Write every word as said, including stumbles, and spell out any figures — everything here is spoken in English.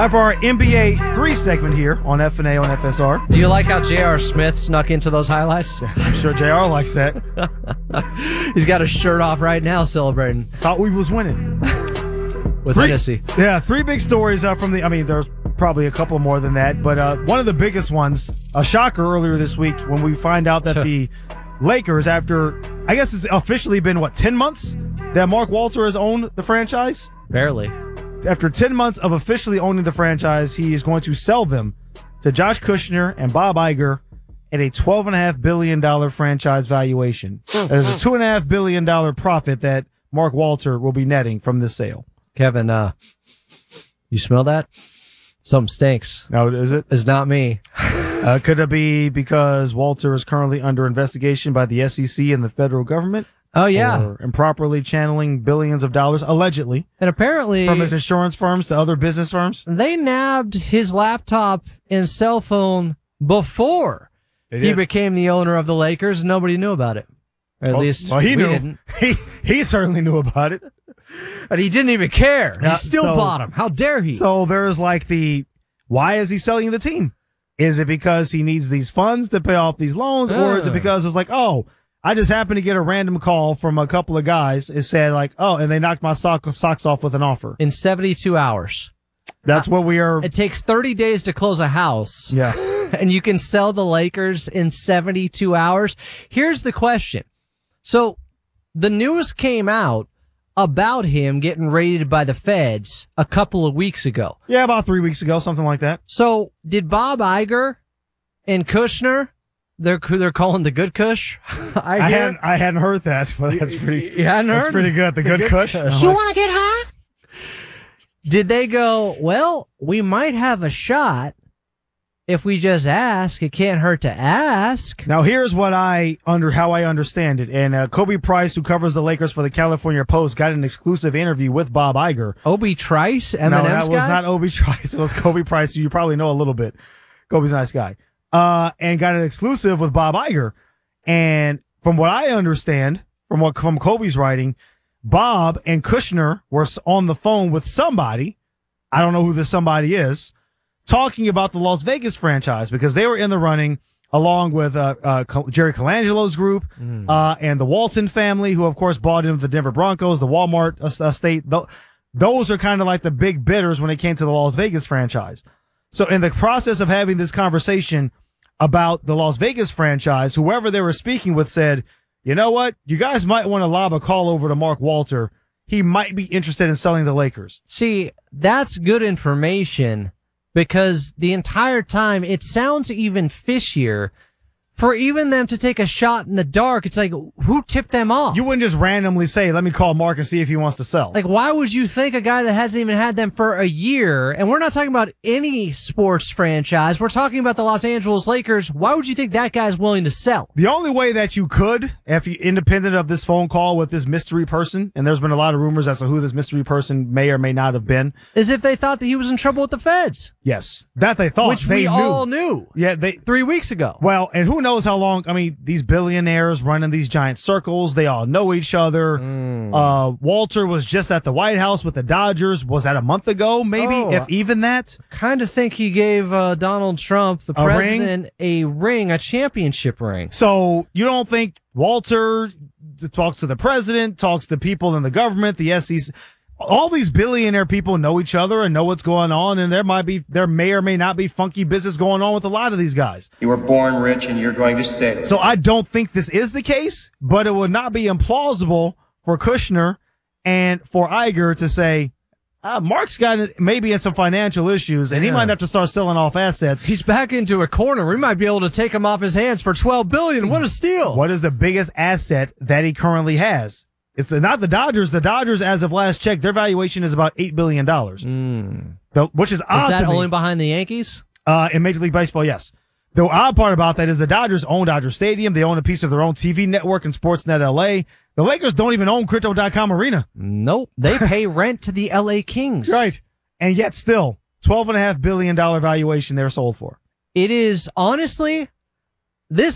Time for our N B A three segment here on F and A on F S R. Do you like how J R. Smith snuck into those highlights? I'm sure J R likes that. He's got his shirt off right now celebrating. Thought we was winning. With three, Hennessy. Yeah, three big stories uh, from the, I mean, there's probably a couple more than that, but uh, one of the biggest ones, a shocker earlier this week when we find out that the Lakers, after, I guess it's officially been, what, ten months that Mark Walter has owned the franchise? Barely. After ten months of officially owning the franchise, he is going to sell them to Josh Kushner and Bob Iger at a twelve point five billion dollars franchise valuation. There's a two point five billion dollars profit that Mark Walter will be netting from this sale. Kevin, uh, you smell that? Something stinks. Now, is it? It's not me. Uh, could it be because Walter is currently under investigation by the S E C and the federal government? Oh, yeah. For improperly channeling billions of dollars, allegedly. And apparently, from his insurance firms to other business firms. They nabbed his laptop and cell phone before he became the owner of the Lakers. Nobody knew about it. Or at well, least well, he we knew. didn't. He, he certainly knew about it. But he didn't even care. He Uh, still so- bought him. How dare he? So there's like the, why is he selling the team? Is it because he needs these funds to pay off these loans? Or is it Uh. because it's like, oh, I just happened to get a random call from a couple of guys. It said like, oh, and they knocked my sock, socks off with an offer. In seventy-two hours. That's what we are. It takes thirty days to close a house. Yeah. And you can sell the Lakers in seventy-two hours. Here's the question. So the news came out about him getting raided by the feds a couple of weeks ago. Yeah, about three weeks ago, something like that. So did Bob Iger and Kushner, they're they're calling the good Kush? I, I hear- hadn't I hadn't heard that, but that's pretty. You hadn't that's heard? pretty good. The, good, Kush. You want to get high? Did they go, well, we might have a shot if we just ask. It can't hurt to ask. Now, here's what I under how I understand it. And uh, Kobe Price, who covers the Lakers for the California Post, got an exclusive interview with Bob Iger. Obi Trice, No, Eminem's that was guy? not Obi Trice. It was Kobe Price, who you probably know a little bit. Kobe's a nice guy. Uh, and got an exclusive with Bob Iger. And from what I understand, from what from Kobe's writing, Bob and Kushner were on the phone with somebody. I don't know who this somebody is, talking about the Las Vegas franchise because they were in the running along with uh, uh, Jerry Colangelo's group Mm. uh, and the Walton family, who, of course, bought into the Denver Broncos, the Walmart estate. Th- those are kind of like the big bidders when it came to the Las Vegas franchise. So in the process of having this conversation about the Las Vegas franchise, whoever they were speaking with said, you know what? You guys might want to lob a call over to Mark Walter. He might be interested in selling the Lakers. See, that's good information because the entire time it sounds even fishier for even them to take a shot in the dark. It's like, who tipped them off? You wouldn't just randomly say, let me call Mark and see if he wants to sell. Like, why would you think a guy that hasn't even had them for a year, and we're not talking about any sports franchise, we're talking about the Los Angeles Lakers, why would you think that guy's willing to sell? The only way that you could, if you, independent of this phone call with this mystery person, and there's been a lot of rumors as to who this mystery person may or may not have been, is if they thought that he was in trouble with the feds. Yes, that they thought. Which they we knew. all knew. Yeah, they three weeks ago. Well, and who knows how long? I mean, these billionaires running these giant circles, they all know each other. Mm. Uh, Walter was just at the White House with the Dodgers. Was that a month ago? Maybe, Oh, if even that. Kind of think he gave uh, Donald Trump, the A president, a ring, a championship ring. So you don't think Walter talks to the president, talks to people in the government, the S E C? All these billionaire people know each other and know what's going on, and there might be, there may or may not be funky business going on with a lot of these guys. You were born rich and you're going to stay. So I don't think this is the case, but it would not be implausible for Kushner and for Iger to say, uh, Mark's got maybe in some financial issues, and he Yeah. might have to start selling off assets. He's back into a corner. We might be able to take him off his hands for twelve billion dollars. What a steal. What is the biggest asset that he currently has? It's the, not the Dodgers. The Dodgers, as of last check, their valuation is about eight billion dollars, Mm. the, which is odd Is that to me. only behind the Yankees? Uh, in Major League Baseball, yes. The odd part about that is the Dodgers own Dodger Stadium. They own a piece of their own T V network in Sportsnet L A. The Lakers don't even own Crypto dot com Arena. Nope. They pay rent to the L A Kings. Right. And yet still, twelve point five billion dollars valuation they're sold for. It is honestly, this